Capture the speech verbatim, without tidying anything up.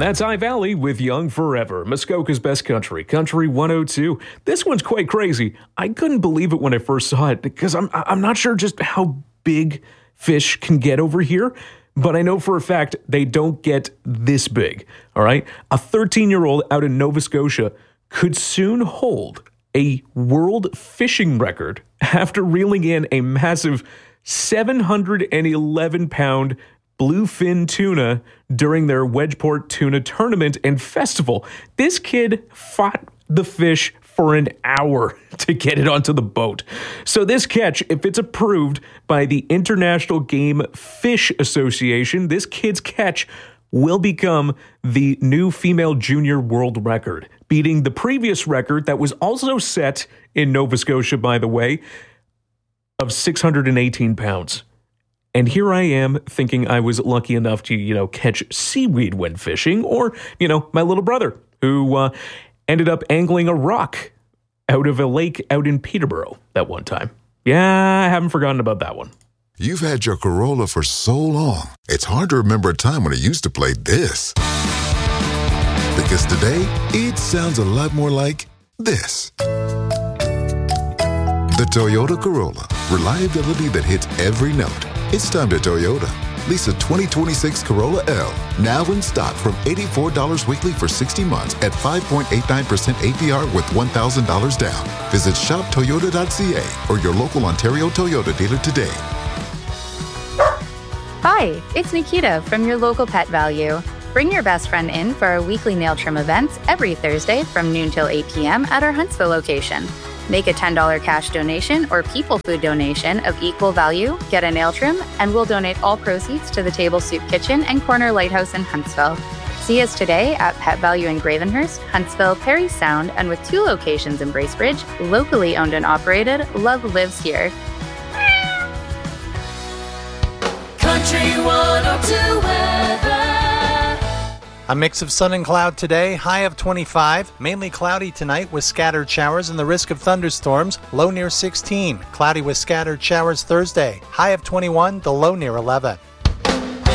That's iValley with Young Forever, Muskoka's best country, Country one oh two. This one's quite crazy. I couldn't believe it when I first saw it because I'm I'm not sure just how big fish can get over here, but I know for a fact they don't get this big, all right? A thirteen-year-old out in Nova Scotia could soon hold a world fishing record after reeling in a massive seven hundred eleven pound bluefin tuna during their Wedgeport Tuna Tournament and Festival. This kid fought the fish for an hour to get it onto the boat. So this catch, if it's approved by the International Game Fish Association, this kid's catch will become the new female junior world record, beating the previous record that was also set in Nova Scotia, by the way, of six hundred eighteen pounds. And here I am thinking I was lucky enough to, you know, catch seaweed when fishing, or, you know, my little brother who uh, ended up angling a rock out of a lake out in Peterborough that one time. Yeah, I haven't forgotten about that one. You've had your Corolla for so long, it's hard to remember a time when it used to play this. Because today, it sounds a lot more like this. The Toyota Corolla. Reliability that hits every note. It's time to Toyota. Lease a twenty twenty-six Corolla L. Now in stock from eighty-four dollars weekly for sixty months at five point eight nine percent A P R with one thousand dollars down. Visit shop toyota dot c a or your local Ontario Toyota dealer today. Hi, it's Nikita from your local Pet Value. Bring your best friend in for our weekly nail trim events every Thursday from noon till eight p.m. at our Huntsville location. Make a ten dollars cash donation or people food donation of equal value, get a nail trim, and we'll donate all proceeds to the Table Soup Kitchen and Corner Lighthouse in Huntsville. See us today at Pet Value in Gravenhurst, Huntsville, Parry Sound, and with two locations in Bracebridge, locally owned and operated, love lives here. Country one oh two weather. A mix of sun and cloud today, high of twenty-five. Mainly cloudy tonight with scattered showers and the risk of thunderstorms, low near sixteen. Cloudy with scattered showers Thursday, high of twenty-one, the low near eleven.